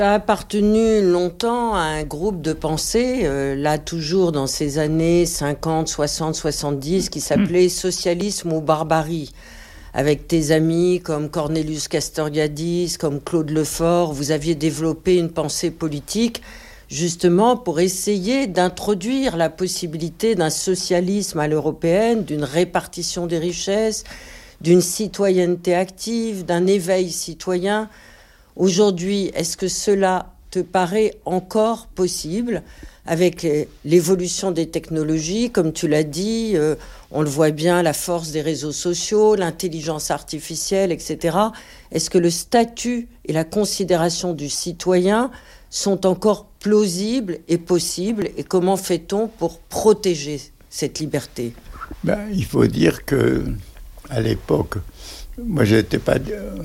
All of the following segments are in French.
a appartenu longtemps à un groupe de pensée, là toujours dans ces années 50, 60, 70, qui s'appelait Socialisme ou Barbarie. Avec tes amis comme Cornelius Castoriadis, comme Claude Lefort, vous aviez développé une pensée politique justement pour essayer d'introduire la possibilité d'un socialisme à l'européenne, d'une répartition des richesses, d'une citoyenneté active, d'un éveil citoyen. Aujourd'hui, est-ce que cela te paraît encore possible avec l'évolution des technologies, comme tu l'as dit, on le voit bien, la force des réseaux sociaux, l'intelligence artificielle, etc. Est-ce que le statut et la considération du citoyen sont encore plausibles et possibles? Et comment fait-on pour protéger cette liberté? Il faut dire que à l'époque, moi je n'étais pas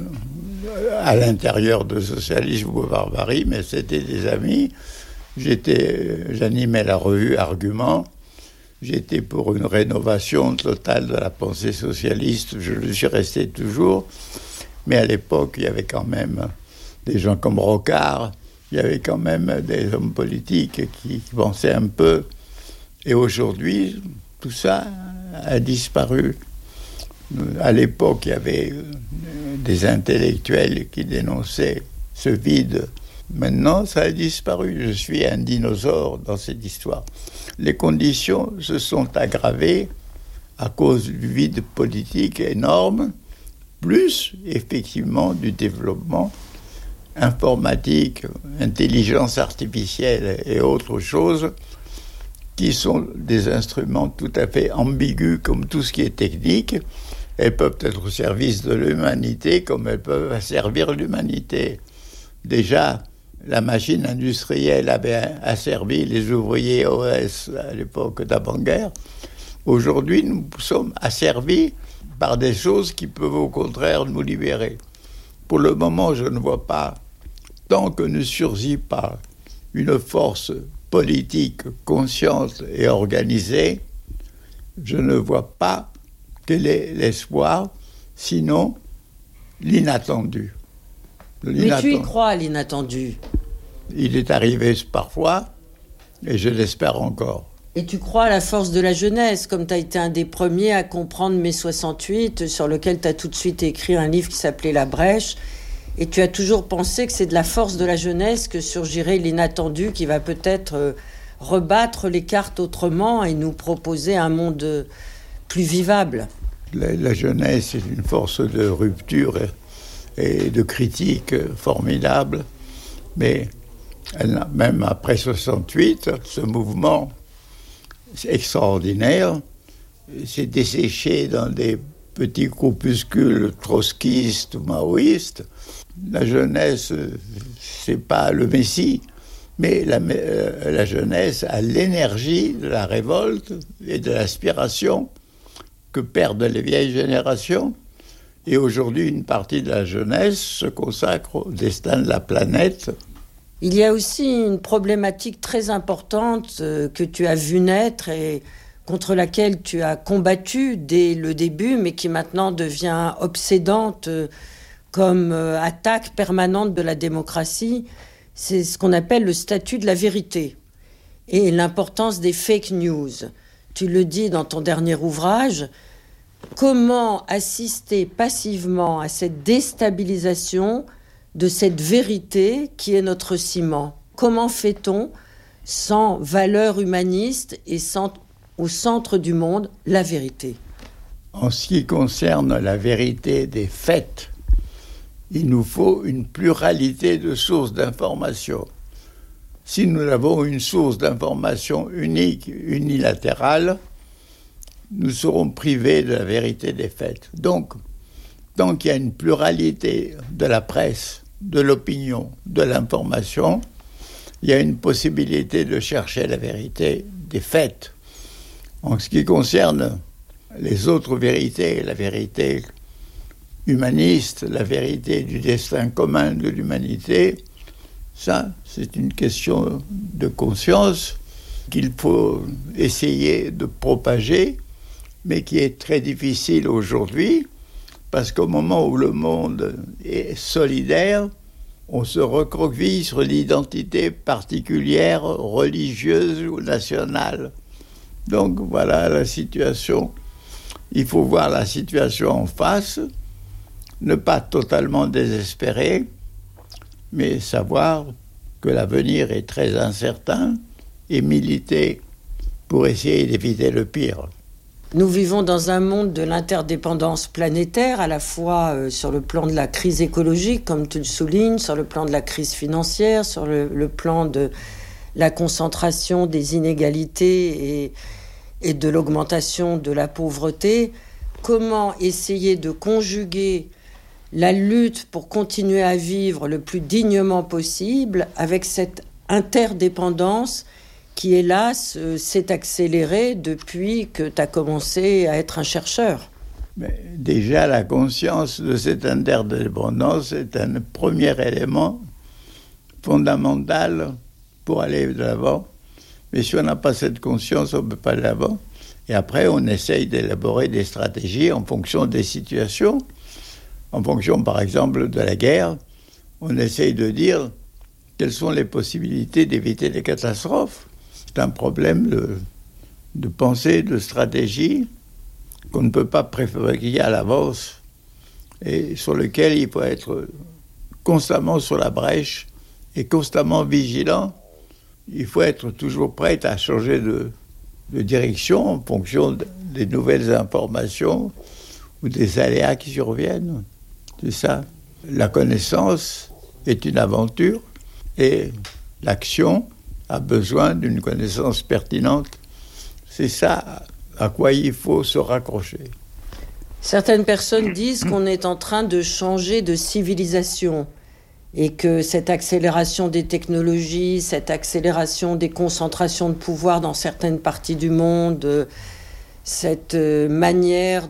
à l'intérieur de socialisme ou barbarie, mais c'était des amis. J'animais la revue Argument. J'étais pour une rénovation totale de la pensée socialiste. Je le suis resté toujours. Mais à l'époque, il y avait quand même des gens comme Rocard. Il y avait quand même des hommes politiques qui pensaient un peu. Et aujourd'hui, tout ça a disparu. À l'époque, il y avait des intellectuels qui dénonçaient ce vide. Maintenant, ça a disparu. Je suis un dinosaure dans cette histoire. Les conditions se sont aggravées à cause du vide politique énorme, plus effectivement du développement informatique, intelligence artificielle et autres choses qui sont des instruments tout à fait ambigus comme tout ce qui est technique. Elles peuvent être au service de l'humanité comme elles peuvent asservir l'humanité. Déjà, la machine industrielle avait asservi les ouvriers OS à l'époque d'avant-guerre. Aujourd'hui, nous sommes asservis par des choses qui peuvent au contraire nous libérer. Pour le moment, je ne vois pas, tant que ne surgit pas une force politique consciente et organisée, je ne vois pas quel est l'espoir, sinon l'inattendu. Mais tu y crois, l'inattendu? Il est arrivé parfois, et je l'espère encore. Et tu crois à la force de la jeunesse, comme tu as été un des premiers à comprendre mai 68, sur lequel tu as tout de suite écrit un livre qui s'appelait La Brèche, et tu as toujours pensé que c'est de la force de la jeunesse que surgirait l'inattendu qui va peut-être rebattre les cartes autrement et nous proposer un monde plus vivable. La jeunesse est une force de rupture et de critique formidable, mais même après 68, ce mouvement extraordinaire s'est desséché dans des petits groupuscules trotskistes ou maoïstes. La jeunesse, c'est pas le Messie, mais la jeunesse a l'énergie de la révolte et de l'aspiration que perdent les vieilles générations. Et aujourd'hui, une partie de la jeunesse se consacre au destin de la planète. Il y a aussi une problématique très importante que tu as vu naître et contre laquelle tu as combattu dès le début, mais qui maintenant devient obsédante comme attaque permanente de la démocratie. C'est ce qu'on appelle le statut de la vérité et l'importance des fake news. Tu le dis dans ton dernier ouvrage. Comment assister passivement à cette déstabilisation de cette vérité qui est notre ciment? Comment fait-on sans valeur humaniste et sans, au centre du monde, la vérité? En ce qui concerne la vérité des faits, il nous faut une pluralité de sources d'information. Si nous avons une source d'information unique, unilatérale, nous serons privés de la vérité des faits. Donc, tant qu'il y a une pluralité de la presse, de l'opinion, de l'information, il y a une possibilité de chercher la vérité des faits. En ce qui concerne les autres vérités, la vérité humaniste, la vérité du destin commun de l'humanité, ça, c'est une question de conscience qu'il faut essayer de propager, mais qui est très difficile aujourd'hui, parce qu'au moment où le monde est solidaire, on se recroqueville sur l'identité particulière, religieuse ou nationale. Donc voilà la situation. Il faut voir la situation en face, ne pas totalement désespérer, mais savoir que l'avenir est très incertain et militer pour essayer d'éviter le pire. Nous vivons dans un monde de l'interdépendance planétaire, à la fois sur le plan de la crise écologique, comme tu le soulignes, sur le plan de la crise financière, sur le plan de la concentration des inégalités et de l'augmentation de la pauvreté. Comment essayer de conjuguer la lutte pour continuer à vivre le plus dignement possible avec cette interdépendance qui, hélas, s'est accélérée depuis que tu as commencé à être un chercheur. Mais déjà, la conscience de cette interdépendance est un premier élément fondamental pour aller de l'avant. Mais si on n'a pas cette conscience, on ne peut pas aller de l'avant. Et après, on essaye d'élaborer des stratégies en fonction des situations. En fonction, par exemple, de la guerre, on essaye de dire quelles sont les possibilités d'éviter les catastrophes. C'est un problème de pensée, de stratégie qu'on ne peut pas préfabriquer à l'avance et sur lequel il faut être constamment sur la brèche et constamment vigilant. Il faut être toujours prêt à changer de direction en fonction des nouvelles informations ou des aléas qui surviennent. C'est ça. La connaissance est une aventure et l'action a besoin d'une connaissance pertinente. C'est ça à quoi il faut se raccrocher. Certaines personnes disent qu'on est en train de changer de civilisation et que cette accélération des technologies, cette accélération des concentrations de pouvoir dans certaines parties du monde, cette manière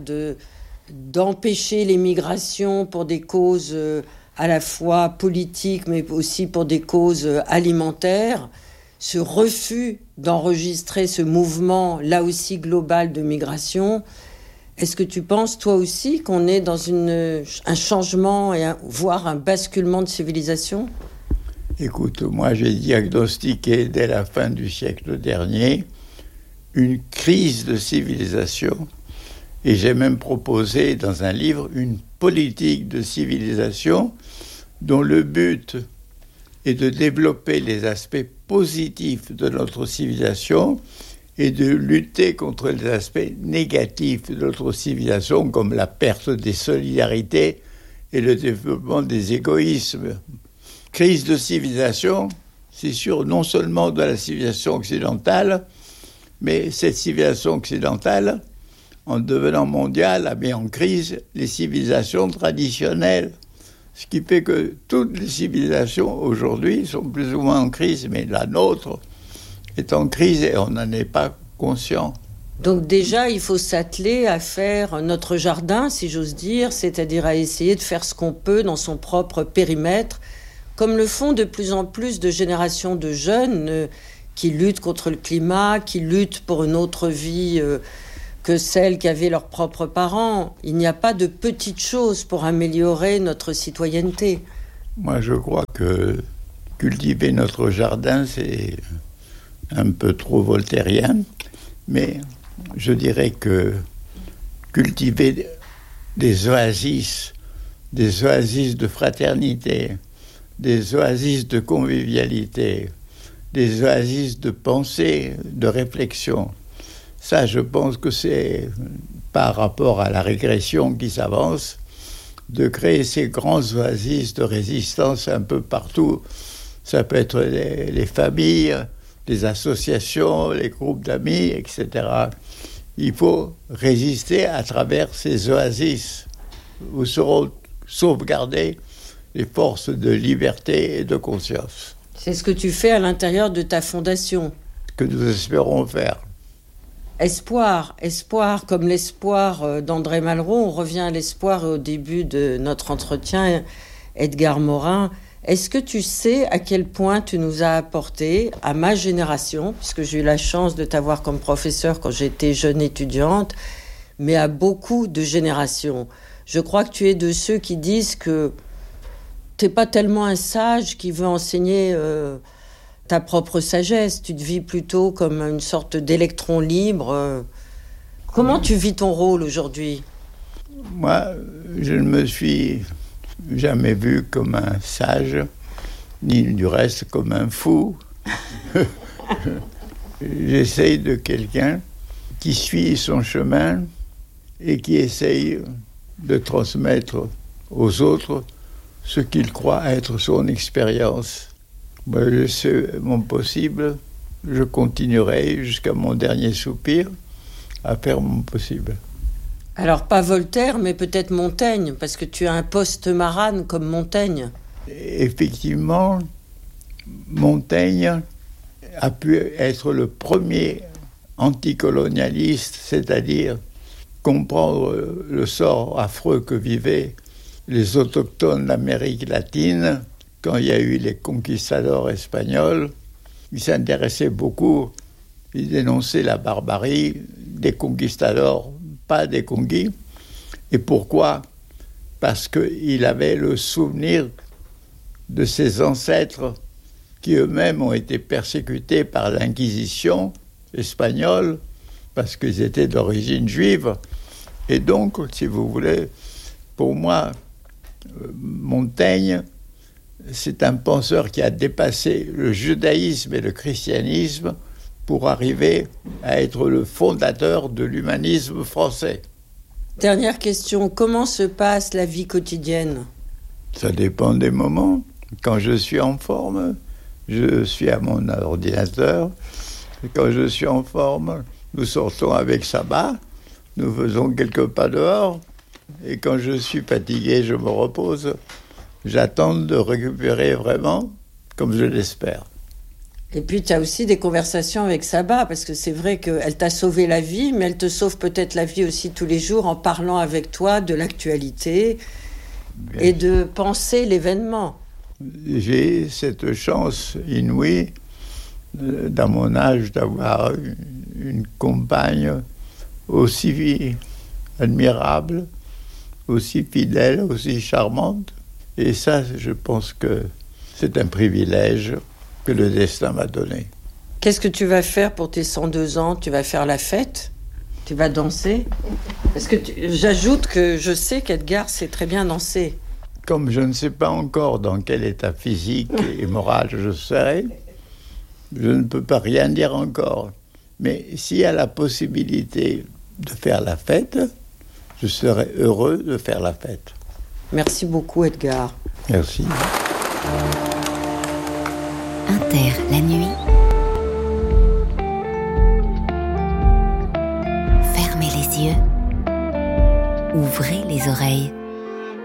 d'empêcher les migrations pour des causes à la fois politiques mais aussi pour des causes alimentaires, ce refus d'enregistrer ce mouvement, là aussi global, de migration, est-ce que tu penses, toi aussi, qu'on est dans un changement, voire un basculement de civilisation ? Écoute, moi j'ai diagnostiqué dès la fin du siècle dernier une crise de civilisation et j'ai même proposé dans un livre une politique de civilisation dont le but est de développer les aspects positifs de notre civilisation et de lutter contre les aspects négatifs de notre civilisation, comme la perte des solidarités et le développement des égoïsmes. Crise de civilisation, c'est sûr, non seulement de la civilisation occidentale, mais cette civilisation occidentale, en devenant mondiale, a mis en crise les civilisations traditionnelles. Ce qui fait que toutes les civilisations aujourd'hui sont plus ou moins en crise, mais la nôtre est en crise et on n'en est pas conscient. Donc déjà, il faut s'atteler à faire notre jardin, si j'ose dire, c'est-à-dire à essayer de faire ce qu'on peut dans son propre périmètre, comme le font de plus en plus de générations de jeunes qui luttent contre le climat, qui luttent pour une autre vie que celle qu'avaient leurs propres parents. Il n'y a pas de petites choses pour améliorer notre citoyenneté. Moi, je crois que cultiver notre jardin, c'est un peu trop voltairien, mais je dirais que cultiver des oasis de fraternité, des oasis de convivialité, des oasis de pensée, de réflexion, ça, je pense que c'est par rapport à la régression qui s'avance, de créer ces grands oasis de résistance un peu partout. Ça peut être les familles, les associations, les groupes d'amis, etc. Il faut résister à travers ces oasis où seront sauvegardées les forces de liberté et de conscience. C'est ce que tu fais à l'intérieur de ta fondation. Ce que nous espérons faire. Espoir, comme l'espoir d'André Malraux. On revient à l'espoir au début de notre entretien, Edgar Morin. Est-ce que tu sais à quel point tu nous as apporté, à ma génération, puisque j'ai eu la chance de t'avoir comme professeur quand j'étais jeune étudiante, mais à beaucoup de générations. Je crois que tu es de ceux qui disent que t'es pas tellement un sage qui veut enseigner ta propre sagesse. Tu te vis plutôt comme une sorte d'électron libre. Comment tu vis ton rôle aujourd'hui ? Moi, je ne me suis jamais vu comme un sage, ni du reste comme un fou. J'essaye de quelqu'un qui suit son chemin et qui essaye de transmettre aux autres ce qu'il croit être son expérience. Moi, je sais mon possible, je continuerai jusqu'à mon dernier soupir à faire mon possible. Alors, pas Voltaire, mais peut-être Montaigne, parce que tu as un post-Marane comme Montaigne. Effectivement, Montaigne a pu être le premier anticolonialiste, c'est-à-dire comprendre le sort affreux que vivaient les autochtones d'Amérique latine quand il y a eu les conquistadors espagnols. Il s'intéressait beaucoup, il dénonçait la barbarie des conquistadors, pas des conquis. Et pourquoi ? Parce qu'il avait le souvenir de ses ancêtres qui eux-mêmes ont été persécutés par l'Inquisition espagnole parce qu'ils étaient d'origine juive. Et donc, si vous voulez, pour moi, Montaigne, c'est un penseur qui a dépassé le judaïsme et le christianisme pour arriver à être le fondateur de l'humanisme français. Dernière question, comment se passe la vie quotidienne ? Ça dépend des moments. Quand je suis en forme, je suis à mon ordinateur. Et quand je suis en forme, nous sortons avec Saba, nous faisons quelques pas dehors. Et quand je suis fatigué, je me repose. J'attends de récupérer vraiment, comme je l'espère. Et puis, tu as aussi des conversations avec Saba, parce que c'est vrai qu'elle t'a sauvé la vie, mais elle te sauve peut-être la vie aussi tous les jours en parlant avec toi de l'actualité et de penser l'événement. J'ai cette chance inouïe, dans mon âge, d'avoir une compagne aussi admirable, aussi fidèle, aussi charmante. Et ça, je pense que c'est un privilège que le destin m'a donné. Qu'est-ce que tu vas faire pour tes 102 ans ? Tu vas faire la fête ? Tu vas danser ? Parce que j'ajoute que je sais qu'Edgar sait très bien danser. Comme je ne sais pas encore dans quel état physique et moral je serai, je ne peux pas rien dire encore. Mais s'il y a la possibilité de faire la fête, je serai heureux de faire la fête. Merci beaucoup, Edgar. Merci. Inter, la nuit. Fermez les yeux. Ouvrez les oreilles.